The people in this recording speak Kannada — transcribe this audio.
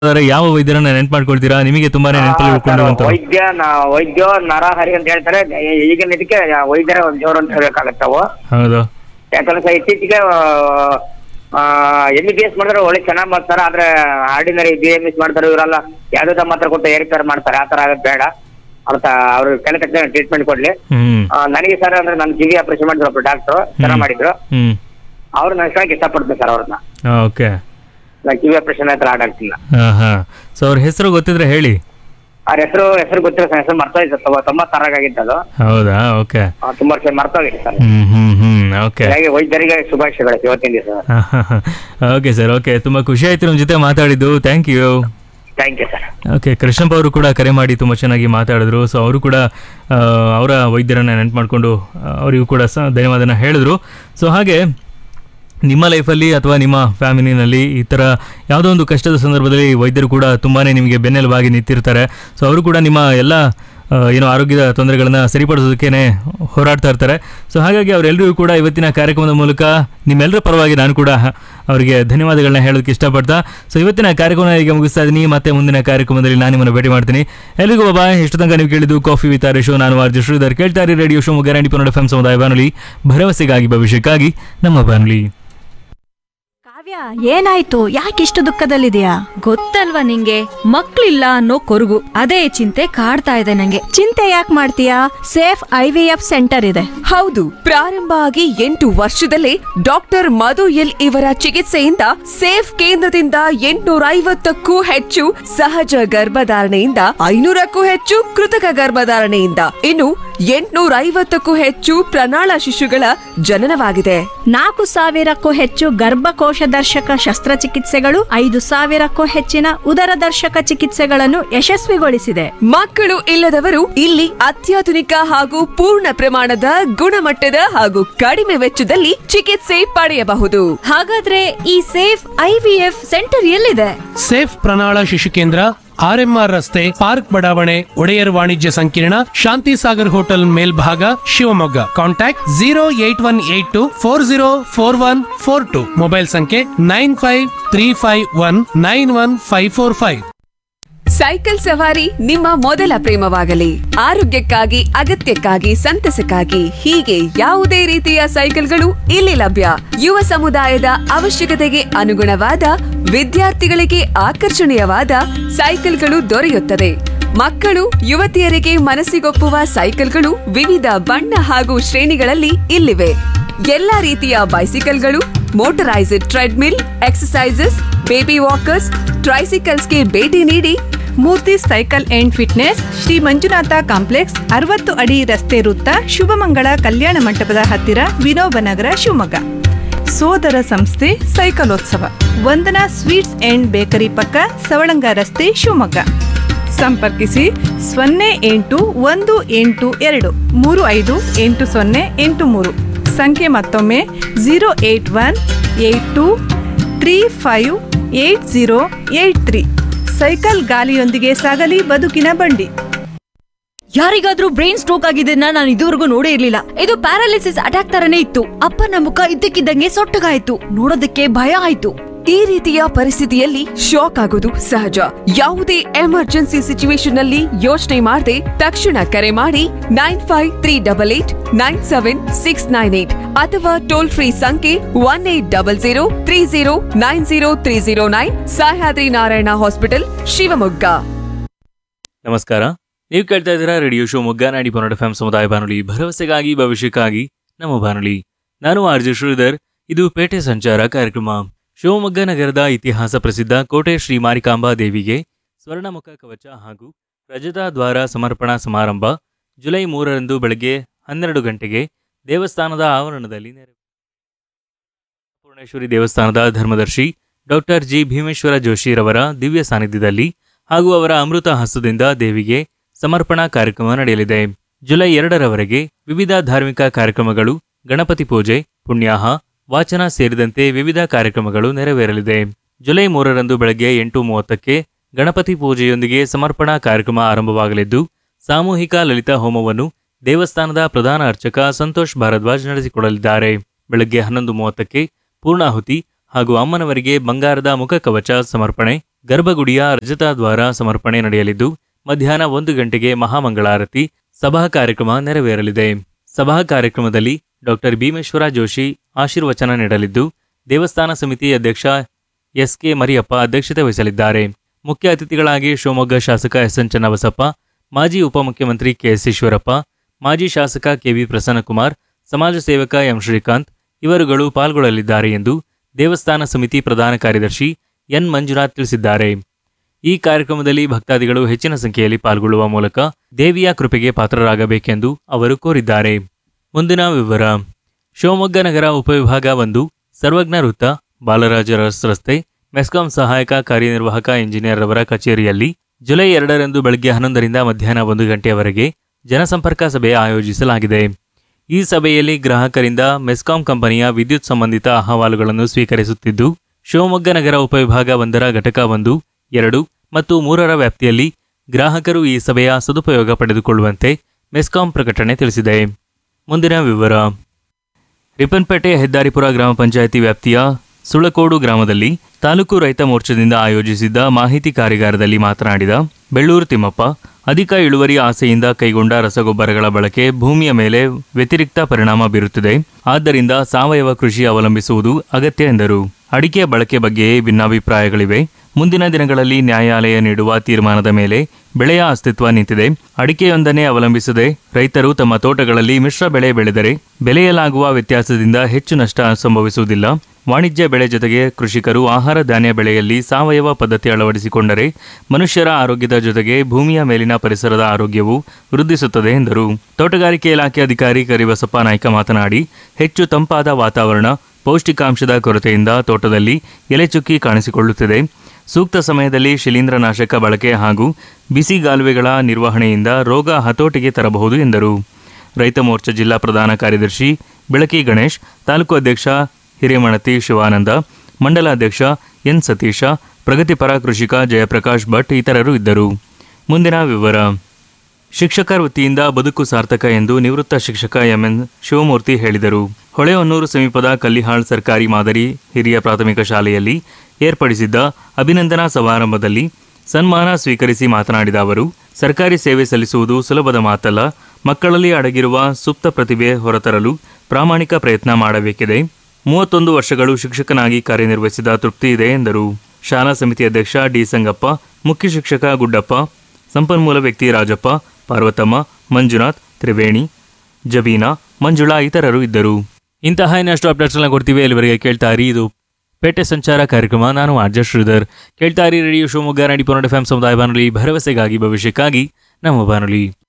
ಯಾವ ವೈದ್ಯರನ್ನ ನೆನ್ಪು ಮಾಡ್ಕೊಳ್ತೀರಾ? ನಿಮಗೆ ತುಂಬಾನೇ ನೆನಪಲ್ಲಿ ಉಳ್ಕೊಂಡಿರುವಂತ ವೈದ್ಯ ನರಹರಿ ಅಂತ ಹೇಳ್ತಾರೆ. ಈಗಿನ ಇದಕ್ಕೆ ವೈದ್ಯರ ಜೋರು ಅಂತ ಹೇಳ್ಬೇಕಾಗತ್ತವು. ಹೌದು. ಯಾಕಂದ್ರೆ ಸರ್ ಇತ್ತೀಚೆಗೆ MBBS ಮಾಡಿದ್ರೆ ಒಳ್ಳೆ ಚೆನ್ನಾಗಿ ಮಾಡ್ತಾರೆ. ಆದ್ರೆ ಆರ್ಡಿನರಿ BMS ಮಾಡ್ತಾರೆ, ಇವರೆಲ್ಲ ಯಾವ್ದೋ ಮಾತ್ರ ಕೊಟ್ಟು ಏರಿಪೇರ್ ಮಾಡ್ತಾರೆ. ಆತರ ಆಗೋದು ಬೇಡ. ಅವ್ರ ಕೆಲ ತಕ್ಷಣ ಟ್ರೀಟ್ಮೆಂಟ್ ಕೊಡ್ಲಿ. ನನಗೆ ಸರ್ ಅಂದ್ರೆ ನನ್ನ ಕಿವಿ ಆಪರೇಷನ್ ಮಾಡಿದ್ರು ಡಾಕ್ಟರ್, ಚೆನ್ನಾಗಿ ಮಾಡಿದ್ರು. ಅವ್ರು ನಾನು ಇಷ್ಟಪಡ್ತೀನಿ ಸರ್ ಅವ್ರನ್ನ. ಓಕೆ. ಕಿವಿ ಆಪರೇಷನ್ ಹತ್ರ ಆಡಾಗ್ತಿಲ್ಲ. ಸೊ ಅವ್ರ ಹೆಸರು ಗೊತ್ತಿದ್ರೆ ಹೇಳಿ. ಅವ್ರ ಹೆಸರು ಗೊತ್ತಿರೋ ಹೆಸರು ಮರ್ತೋಗಿತ್ತು. 96 ಆಗಿತ್ತು ಅದು. ಹೌದಾ? ಓಕೆ. ತುಂಬಾ ವರ್ಷ ಮರ್ತೋಗಿತ್ತು ಸರ್. ಓಕೆ. ವೈದ್ಯರಿಗೆ ಶುಭಾಶಯಗಳು ಇವತ್ತಿನ ದಿವಸ. Okay sir. ಓಕೆ, ತುಂಬಾ ಖುಷಿ ಆಯ್ತು ನಿಮ್ಮ ಜೊತೆ ಮಾತಾಡಿದ್ದು. Thank you. Thank you sir. Okay, Krishnappa ಅವರು ಕೂಡ ಕರೆ ಮಾಡಿ ತುಂಬ ಚೆನ್ನಾಗಿ ಮಾತಾಡಿದ್ರು. ಸೊ ಅವರು ಕೂಡ ಅವರ ವೈದ್ಯರನ್ನ ನೆನ್ಪು ಮಾಡಿಕೊಂಡು ಅವರಿಗೂ ಕೂಡ ಧನ್ಯವಾದನ ಹೇಳಿದ್ರು. ಸೊ ಹಾಗೆ ನಿಮ್ಮ ಲೈಫಲ್ಲಿ ಅಥವಾ ನಿಮ್ಮ ಫ್ಯಾಮಿಲಿನಲ್ಲಿ ಈ ಥರ ಯಾವುದೋ ಒಂದು ಕಷ್ಟದ ಸಂದರ್ಭದಲ್ಲಿ ವೈದ್ಯರು ಕೂಡ ತುಂಬಾ ನಿಮಗೆ ಬೆನ್ನೆಲುಬಾಗಿ ನಿಂತಿರ್ತಾರೆ. ಸೊ ಅವರು ಕೂಡ ನಿಮ್ಮ ಎಲ್ಲ ಆರೋಗ್ಯದ ತೊಂದರೆಗಳನ್ನು ಸರಿಪಡಿಸೋದಕ್ಕೇ ಹೋರಾಡ್ತಾ ಇರ್ತಾರೆ. ಸೊ ಹಾಗಾಗಿ ಅವರೆಲ್ಲರಿಗೂ ಕೂಡ ಇವತ್ತಿನ ಕಾರ್ಯಕ್ರಮದ ಮೂಲಕ ನಿಮ್ಮೆಲ್ಲರ ಪರವಾಗಿ ನಾನು ಕೂಡ ಅವರಿಗೆ ಧನ್ಯವಾದಗಳನ್ನ ಹೇಳೋದಕ್ಕೆ ಇಷ್ಟಪಡ್ತಾ ಸೊ ಇವತ್ತಿನ ಕಾರ್ಯಕ್ರಮ ಈಗ ಮುಗಿಸ್ತಾ ಇದ್ದೀನಿ. ಮತ್ತೆ ಮುಂದಿನ ಕಾರ್ಯಕ್ರಮದಲ್ಲಿ ನಾನು ನಿಮ್ಮನ್ನು ಭೇಟಿ ಮಾಡ್ತೀನಿ. ಎಲ್ಲಿಗೂ ಬಾಬಾ. ಎಷ್ಟು ತನಕ ನೀವು ಕೇಳಿದ್ದು ಕಾಫಿ ವಿತ್ ಆರ್ ಶೋ. ನಾನು ಆರ್ ಜೆ ಶ್ರೀಧರ್. ಕೇಳ್ತಾ ಇರಿ ರೇಡಿಯೋ ಶೋ ಮೊಗ್ಗ 90.4 FM ಸಮುದಾಯ ಬಾನುಲಿ, ಭರವಸೆಗಾಗಿ ಭವಿಷ್ಯಕ್ಕಾಗಿ ನಮ್ಮ ಬಾನುಲಿ. ಏನಾಯ್ತು? ಯಾಕಿಷ್ಟು ದುಃಖದಲ್ಲಿದೆಯಾ? ಗೊತ್ತಲ್ವಾ ನಿಂಗೆ, ಮಕ್ಳಿಲ್ಲ ಅನ್ನೋ ಕೊರಗು, ಅದೇ ಚಿಂತೆ ಕಾಡ್ತಾ ಇದೆ ನಂಗೆ. ಚಿಂತೆ ಯಾಕೆ ಮಾಡ್ತೀಯಾ? ಸೇಫ್ IVF ಸೆಂಟರ್ ಇದೆ. ಹೌದು, ಪ್ರಾರಂಭ ಆಗಿ 8 ವರ್ಷದಲ್ಲೇ ಡಾಕ್ಟರ್ ಮಧು ಎಲ್ ಇವರ ಚಿಕಿತ್ಸೆಯಿಂದ ಸೇಫ್ ಕೇಂದ್ರದಿಂದ 850ಕ್ಕೂ ಹೆಚ್ಚು ಸಹಜ ಗರ್ಭಧಾರಣೆಯಿಂದ 500ಕ್ಕೂ ಹೆಚ್ಚು ಕೃತಕ ಗರ್ಭಧಾರಣೆಯಿಂದ ಇನ್ನು 850ಕ್ಕೂ ಹೆಚ್ಚು ಪ್ರಣಾಳ ಶಿಶುಗಳ ಜನನವಾಗಿದೆ. 4,000ಕ್ಕೂ ಹೆಚ್ಚು ಗರ್ಭಕೋಶ ದರ್ಶಕ ಶಸ್ತ್ರಚಿಕಿತ್ಸೆಗಳು, 5,000ಕ್ಕೂ ಹೆಚ್ಚಿನ ಉದರ ದರ್ಶಕ ಚಿಕಿತ್ಸೆಗಳನ್ನು ಯಶಸ್ವಿಗೊಳಿಸಿದೆ. ಮಕ್ಕಳು ಇಲ್ಲದವರು ಇಲ್ಲಿ ಅತ್ಯಾಧುನಿಕ ಹಾಗೂ ಪೂರ್ಣ ಪ್ರಮಾಣದ ಗುಣಮಟ್ಟದ ಹಾಗೂ ಕಡಿಮೆ ವೆಚ್ಚದಲ್ಲಿ ಚಿಕಿತ್ಸೆ ಪಡೆಯಬಹುದು. ಹಾಗಾದ್ರೆ ಈ ಸೇಫ್ IVF ಸೆಂಟರ್ ಎಲ್ಲಿದೆ? ಸೇಫ್ ಪ್ರಣಾಳ ಶಿಶು ಕೇಂದ್ರ, RMR ರಸ್ತೆ, ಪಾರ್ಕ್ ಬಡಾವಣೆ, ಒಡೆಯರ್ ವಾಣಿಜ್ಯ ಸಂಕೀರ್ಣ, ಶಾಂತಿ ಸಾಗರ್ ಹೋಟೆಲ್ ಮೇಲ್ಭಾಗ, ಶಿವಮೊಗ್ಗ. ಕಾಂಟ್ಯಾಕ್ಟ್ 08182404142. ಮೊಬೈಲ್ ಸಂಖ್ಯೆ 9535191545. ಸೈಕಲ್ ಸವಾರಿ ನಿಮ್ಮ ಮೊದಲ ಪ್ರೇಮವಾಗಲಿ. ಆರೋಗ್ಯಕ್ಕಾಗಿ, ಅಗತ್ಯಕ್ಕಾಗಿ, ಸಂತಸಕ್ಕಾಗಿ ಹೀಗೆ ಯಾವುದೇ ರೀತಿಯ ಸೈಕಲ್ಗಳು ಇಲ್ಲಿ ಲಭ್ಯ. ಯುವ ಸಮುದಾಯದ ಅವಶ್ಯಕತೆಗೆ ಅನುಗುಣವಾದ, ವಿದ್ಯಾರ್ಥಿಗಳಿಗೆ ಆಕರ್ಷಣೀಯವಾದ ಸೈಕಲ್ಗಳು ದೊರೆಯುತ್ತದೆ. ಮಕ್ಕಳು, ಯುವತಿಯರಿಗೆ ಮನಸ್ಸಿಗೊಪ್ಪುವ ಸೈಕಲ್ಗಳು ವಿವಿಧ ಬಣ್ಣ ಹಾಗೂ ಶ್ರೇಣಿಗಳಲ್ಲಿ ಇಲ್ಲಿವೆ. ಎಲ್ಲಾ ರೀತಿಯ ಬೈಸಿಕಲ್ಗಳು, motorised treadmill, exercises, baby walkers, ಟ್ರೈಸಿಕಲ್ಸ್ಗೆ ಭೇಟಿ ನೀಡಿ. ಮೂರ್ತಿ cycle and fitness, Shri Manjunatha complex, 60 ಅಡಿ ರಸ್ತೆ ವೃತ್ತ, ಶುಭಮಂಗಳ ಕಲ್ಯಾಣ ಮಂಟಪದ ಹತ್ತಿರ, ವಿನೋಬನಗರ, ಶಿವಮೊಗ್ಗ. ಸೋದರ ಸಂಸ್ಥೆ ಸೈಕಲೋತ್ಸವ, ವಂದನಾ ಸ್ವೀಟ್ಸ್ ಅಂಡ್ ಬೇಕರಿ ಪಕ್ಕ, ಸವಳಂಗ ರಸ್ತೆ, ಶಿವಮೊಗ್ಗ. ಸಂಪರ್ಕಿಸಿ 0818235808 ಸಂಖ್ಯೆ ಮತ್ತೊಮ್ಮೆ 08182358083. ಸೈಕಲ್ ಗಾಲಿಯೊಂದಿಗೆ ಸಾಗಲಿ ಬದುಕಿನ ಬಂಡಿ. ಯಾರಿಗಾದ್ರೂ ಬ್ರೈನ್ ಸ್ಟ್ರೋಕ್ ಆಗಿದ್ದನ್ನ ನಾನು ಇದುವರೆಗೂ ನೋಡೇ ಇರ್ಲಿಲ್ಲ. ಇದು ಪ್ಯಾರಾಲಿಸಿಸ್ ಅಟ್ಯಾಕ್ ತರನೇ ಇತ್ತು. ಅಪ್ಪನ ಮುಖ ಇದ್ದಕ್ಕಿದ್ದಂಗೆ ಸೊಟ್ಟಗಾಯ್ತು. ನೋಡೋದಕ್ಕೆ ಭಯ ಆಯ್ತು. ಈ ರೀತಿಯ ಪರಿಸ್ಥಿತಿಯಲ್ಲಿ ಶಾಕ್ ಆಗೋದು ಸಹಜ. ಯಾವುದೇ ಎಮರ್ಜೆನ್ಸಿ ಸಿಚುವೇಶನ್ ನಲ್ಲಿ ಯೋಚನೆ ಮಾಡದೆ ತಕ್ಷಣ ಕರೆ ಮಾಡಿ 9538897698 ಅಥವಾ ಟೋಲ್ ಫ್ರೀ ಸಂಖ್ಯೆ 180030903009, ಸಹ್ಯಾದ್ರಿ ನಾರಾಯಣ ಹಾಸ್ಪಿಟಲ್, ಶಿವಮೊಗ್ಗ. ನಮಸ್ಕಾರ. ನೀವು ಕೇಳ್ತಾ ಇದ್ದೀರಾ ರೇಡಿಯೋ ಶೋ ಮೊಗ್ಗ 90.4 FM ಸಮುದಾಯ ಬಾನುಲಿ, ಭರವಸೆಗಾಗಿ ಭವಿಷ್ಯಕ್ಕಾಗಿ ನಮ್ಮ ಬಾನುಲಿ. ನಾನು ಆರ್ ಜೆ ಶ್ರೀಧರ್. ಇದು ಪೇಟೆ ಸಂಚಾರ ಕಾರ್ಯಕ್ರಮ. ಶಿವಮೊಗ್ಗ ನಗರದ ಇತಿಹಾಸ ಪ್ರಸಿದ್ಧ ಕೋಟೆ ಶ್ರೀ ಮಾರಿಕಾಂಬಾ ದೇವಿಗೆ ಸ್ವರ್ಣಮುಖ ಕವಚ ಹಾಗೂ ರಜತ ದ್ವಾರ ಸಮರ್ಪಣಾ ಸಮಾರಂಭ ಜುಲೈ 3ರಂದು ಬೆಳಗ್ಗೆ 12 ಗಂಟೆಗೆ ದೇವಸ್ಥಾನದ ಆವರಣದಲ್ಲಿ ಪೂರ್ಣೇಶ್ವರಿ ದೇವಸ್ಥಾನದ ಧರ್ಮದರ್ಶಿ ಡಾಕ್ಟರ್ ಜಿ ಭೀಮೇಶ್ವರ ಜೋಶಿರವರ ದಿವ್ಯ ಸಾನ್ನಿಧ್ಯದಲ್ಲಿ ಹಾಗೂ ಅವರ ಅಮೃತ ಹಸ್ತದಿಂದ ದೇವಿಗೆ ಸಮರ್ಪಣಾ ಕಾರ್ಯಕ್ರಮ ನಡೆಯಲಿದೆ. ಜುಲೈ 2ರವರೆಗೆ ವಿವಿಧ ಧಾರ್ಮಿಕ ಕಾರ್ಯಕ್ರಮಗಳು, ಗಣಪತಿ ಪೂಜೆ, ಪುಣ್ಯಾಹ, ವಾಚನ ಸೇರಿದಂತೆ ವಿವಿಧ ಕಾರ್ಯಕ್ರಮಗಳು ನೆರವೇರಲಿದೆ. ಜುಲೈ 3ರಂದು ಬೆಳಗ್ಗೆ 8:30ಕ್ಕೆ ಗಣಪತಿ ಪೂಜೆಯೊಂದಿಗೆ ಸಮರ್ಪಣಾ ಕಾರ್ಯಕ್ರಮ ಆರಂಭವಾಗಲಿದ್ದು, ಸಾಮೂಹಿಕ ಲಲಿತಾ ಹೋಮವನ್ನು ದೇವಸ್ಥಾನದ ಪ್ರಧಾನ ಅರ್ಚಕ ಸಂತೋಷ್ ಭಾರದ್ವಾಜ್ ನಡೆಸಿಕೊಡಲಿದ್ದಾರೆ. ಬೆಳಗ್ಗೆ 11:30ಕ್ಕೆ ಪೂರ್ಣಾಹುತಿ ಹಾಗೂ ಅಮ್ಮನವರಿಗೆ ಬಂಗಾರದ ಮುಖಕವಚ ಸಮರ್ಪಣೆ, ಗರ್ಭಗುಡಿಯ ರಜತ ದ್ವಾರ ಸಮರ್ಪಣೆ ನಡೆಯಲಿದ್ದು ಮಧ್ಯಾಹ್ನ 1 ಗಂಟೆಗೆ ಮಹಾಮಂಗಳಾರತಿ ಸಭಾ ಕಾರ್ಯಕ್ರಮ ನೆರವೇರಲಿದೆ. ಸಭಾ ಕಾರ್ಯಕ್ರಮದಲ್ಲಿ ಡಾಕ್ಟರ್ ಭೀಮೇಶ್ವರ ಜೋಶಿ ಆಶೀರ್ವಚನ ನೀಡಲಿದ್ದು ದೇವಸ್ಥಾನ ಸಮಿತಿ ಅಧ್ಯಕ್ಷ ಎಸ್ಕೆ ಮರಿಯಪ್ಪ ಅಧ್ಯಕ್ಷತೆ ವಹಿಸಲಿದ್ದಾರೆ. ಮುಖ್ಯ ಅತಿಥಿಗಳಾಗಿ ಶಿವಮೊಗ್ಗ ಶಾಸಕ ಎಸ್ಎನ್ ಚನ್ನಬಸಪ್ಪ, ಮಾಜಿ ಉಪಮುಖ್ಯಮಂತ್ರಿ ಕೆಎಸ್ ಈಶ್ವರಪ್ಪ, ಮಾಜಿ ಶಾಸಕ ಕೆವಿ ಪ್ರಸನ್ನಕುಮಾರ್, ಸಮಾಜ ಸೇವಕ ಎಂ ಶ್ರೀಕಾಂತ್ ಇವರುಗಳು ಪಾಲ್ಗೊಳ್ಳಲಿದ್ದಾರೆ ಎಂದು ದೇವಸ್ಥಾನ ಸಮಿತಿ ಪ್ರಧಾನ ಕಾರ್ಯದರ್ಶಿ ಎನ್ ಮಂಜುನಾಥ್ ತಿಳಿಸಿದ್ದಾರೆ. ಈ ಕಾರ್ಯಕ್ರಮದಲ್ಲಿ ಭಕ್ತಾದಿಗಳು ಹೆಚ್ಚಿನ ಸಂಖ್ಯೆಯಲ್ಲಿ ಪಾಲ್ಗೊಳ್ಳುವ ಮೂಲಕ ದೇವಿಯ ಕೃಪೆಗೆ ಪಾತ್ರರಾಗಬೇಕೆಂದು ಅವರು ಕೋರಿದ್ದಾರೆ. ಮುಂದಿನ ವಿವರ. ಶಿವಮೊಗ್ಗ ನಗರ ಉಪವಿಭಾಗ 1 ಸರ್ವಜ್ಞ ವೃತ್ತ, ಬಾಲರಾಜ ರಸ್ತೆ, ಮೆಸ್ಕಾಂ ಸಹಾಯಕ ಕಾರ್ಯನಿರ್ವಾಹಕ ಇಂಜಿನಿಯರ್ ಅವರ ಕಚೇರಿಯಲ್ಲಿ ಜುಲೈ 2ರಂದು ಬೆಳಗ್ಗೆ 11ರಿಂದ ಮಧ್ಯಾಹ್ನ 1 ಗಂಟೆಯವರೆಗೆ ಜನಸಂಪರ್ಕ ಸಭೆ ಆಯೋಜಿಸಲಾಗಿದೆ. ಈ ಸಭೆಯಲ್ಲಿ ಗ್ರಾಹಕರಿಂದ ಮೆಸ್ಕಾಂ ಕಂಪನಿಯ ವಿದ್ಯುತ್ ಸಂಬಂಧಿತ ಅಹವಾಲುಗಳನ್ನು ಸ್ವೀಕರಿಸುತ್ತಿದ್ದು, ಶಿವಮೊಗ್ಗ ನಗರ ಉಪವಿಭಾಗ 1ರ ಘಟಕ 1, 2 ಮತ್ತು 3ರ ವ್ಯಾಪ್ತಿಯಲ್ಲಿ ಗ್ರಾಹಕರು ಈ ಸಭೆಯ ಸದುಪಯೋಗ ಪಡೆದುಕೊಳ್ಳುವಂತೆ ಮೆಸ್ಕಾಂ ಪ್ರಕಟಣೆ ತಿಳಿಸಿದೆ. ಮುಂದಿನ ವಿವರ. ರಿಪ್ಪನ್ಪೇಟೆ ಹೆದ್ದಾರಿಪುರ ಗ್ರಾಮ ಪಂಚಾಯಿತಿ ವ್ಯಾಪ್ತಿಯ ಸುಳಕೋಡು ಗ್ರಾಮದಲ್ಲಿ ತಾಲೂಕು ರೈತ ಮೋರ್ಚಾದಿಂದ ಆಯೋಜಿಸಿದ್ದ ಮಾಹಿತಿ ಕಾರ್ಯಾಗಾರದಲ್ಲಿ ಮಾತನಾಡಿದ ಬೆಳ್ಳೂರು ತಿಮ್ಮಪ್ಪ, ಅಧಿಕ ಇಳುವರಿ ಆಸೆಯಿಂದ ಕೈಗೊಂಡ ರಸಗೊಬ್ಬರಗಳ ಬಳಕೆ ಭೂಮಿಯ ಮೇಲೆ ವ್ಯತಿರಿಕ್ತ ಪರಿಣಾಮ ಬೀರುತ್ತಿದೆ. ಆದ್ದರಿಂದ ಸಾವಯವ ಕೃಷಿ ಅವಲಂಬಿಸುವುದು ಅಗತ್ಯ ಎಂದರು. ಅಡಿಕೆ ಬಳಕೆ ಬಗ್ಗೆಯೇ ಭಿನ್ನಾಭಿಪ್ರಾಯಗಳಿವೆ. ಮುಂದಿನ ದಿನಗಳಲ್ಲಿ ನ್ಯಾಯಾಲಯ ನೀಡುವ ತೀರ್ಮಾನದ ಮೇಲೆ ಬೆಳೆಯ ಅಸ್ತಿತ್ವ ನಿಂತಿದೆ. ಅಡಿಕೆಯೊಂದನ್ನೇ ಅವಲಂಬಿಸದೆ ರೈತರು ತಮ್ಮ ತೋಟಗಳಲ್ಲಿ ಮಿಶ್ರ ಬೆಳೆ ಬೆಳೆದರೆ ಬೆಲೆಯಲ್ಲಾಗುವ ವ್ಯತ್ಯಾಸದಿಂದ ಹೆಚ್ಚು ನಷ್ಟ ಸಂಭವಿಸುವುದಿಲ್ಲ. ವಾಣಿಜ್ಯ ಬೆಳೆ ಜೊತೆಗೆ ಕೃಷಿಕರು ಆಹಾರ ಧಾನ್ಯ ಬೆಳೆಯಲ್ಲಿ ಸಾವಯವ ಪದ್ಧತಿ ಅಳವಡಿಸಿಕೊಂಡರೆ ಮನುಷ್ಯರ ಆರೋಗ್ಯದ ಜೊತೆಗೆ ಭೂಮಿಯ ಮೇಲಿನ ಪರಿಸರದ ಆರೋಗ್ಯವು ವೃದ್ಧಿಸುತ್ತದೆ ಎಂದರು. ತೋಟಗಾರಿಕೆ ಇಲಾಖೆ ಅಧಿಕಾರಿ ಕರಿಬಸಪ್ಪ ನಾಯ್ಕ ಮಾತನಾಡಿ, ಹೆಚ್ಚು ತಂಪಾದ ವಾತಾವರಣ, ಪೌಷ್ಟಿಕಾಂಶದ ಕೊರತೆಯಿಂದ ತೋಟದಲ್ಲಿ ಎಲೆಚುಕ್ಕಿ ಕಾಣಿಸಿಕೊಳ್ಳುತ್ತಿದೆ. ಸೂಕ್ತ ಸಮಯದಲ್ಲಿ ಶಿಲೀಂಧ್ರನಾಶಕ ಬಳಕೆ ಹಾಗೂ ಬಿಸಿಗಾಲುವೆಗಳ ನಿರ್ವಹಣೆಯಿಂದ ರೋಗ ಹತೋಟಿಗೆ ತರಬಹುದು ಎಂದರು. ರೈತ ಮೋರ್ಚಾ ಜಿಲ್ಲಾ ಪ್ರಧಾನ ಕಾರ್ಯದರ್ಶಿ ಬೆಳಕಿ ಗಣೇಶ್, ತಾಲೂಕು ಅಧ್ಯಕ್ಷ ಹಿರೇಮಣತಿ ಶಿವಾನಂದ, ಮಂಡಲ ಅಧ್ಯಕ್ಷ ಎನ್ ಸತೀಶ, ಪ್ರಗತಿಪರ ಕೃಷಿಕ ಜಯಪ್ರಕಾಶ್ ಭಟ್ ಇತರರು ಇದ್ದರು. ಮುಂದಿನ ವಿವರ. ಶಿಕ್ಷಕ ವೃತ್ತಿಯಿಂದ ಬದುಕು ಸಾರ್ಥಕ ಎಂದು ನಿವೃತ್ತ ಶಿಕ್ಷಕ ಎಂಎನ್ ಶಿವಮೂರ್ತಿ ಹೇಳಿದರು. ಹೊಳೆಹೊನ್ನೂರು ಸಮೀಪದ ಕಲ್ಲಿಹಾಳ್ ಸರ್ಕಾರಿ ಮಾದರಿ ಹಿರಿಯ ಪ್ರಾಥಮಿಕ ಶಾಲೆಯಲ್ಲಿ ಏರ್ಪಡಿಸಿದ್ದ ಅಭಿನಂದನಾ ಸಮಾರಂಭದಲ್ಲಿ ಸನ್ಮಾನ ಸ್ವೀಕರಿಸಿ ಮಾತನಾಡಿದ ಅವರು, ಸರ್ಕಾರಿ ಸೇವೆ ಸಲ್ಲಿಸುವುದು ಸುಲಭದ ಮಾತಲ್ಲ. ಮಕ್ಕಳಲ್ಲಿ ಅಡಗಿರುವ ಸುಪ್ತ ಪ್ರತಿಭೆ ಹೊರತರಲು ಪ್ರಾಮಾಣಿಕ ಪ್ರಯತ್ನ ಮಾಡಬೇಕಿದೆ. 31 ವರ್ಷಗಳು ಶಿಕ್ಷಕನಾಗಿ ಕಾರ್ಯನಿರ್ವಹಿಸಿದ ತೃಪ್ತಿ ಇದೆ ಎಂದರು. ಶಾಲಾ ಸಮಿತಿ ಅಧ್ಯಕ್ಷ ಡಿ ಸಂಗಪ್ಪ, ಮುಖ್ಯ ಶಿಕ್ಷಕ ಗುಡ್ಡಪ್ಪ, ಸಂಪನ್ಮೂಲ ವ್ಯಕ್ತಿ ರಾಜಪ್ಪ, ಪಾರ್ವತಮ್ಮ, ಮಂಜುನಾಥ್, ತ್ರಿವೇಣಿ, ಜಬೀನಾ, ಮಂಜುಳಾ ಇತರರು ಇದ್ದರು. ಇಂತಹ ಇನ್ನಷ್ಟು ಅಪ್ಡೇಟ್ಸ್ನ ಕೊಡ್ತೀವಿ. ಇಲ್ಲಿವರೆಗೆ ಕೇಳ್ತಾರಿ, ಇದು ಪೇಟೆ ಸಂಚಾರ ಕಾರ್ಯಕ್ರಮ. ನಾನು RJ Sridhar. ಕೇಳ್ತಾರಿ radio Shivamogga 90.8 FM ಸಮುದಾಯ ಬಾನುಲಿ, ಭರವಸೆಗಾಗಿ ಭವಿಷ್ಯಕ್ಕಾಗಿ ನಮ್ಮ ಬಾನುಲಿ.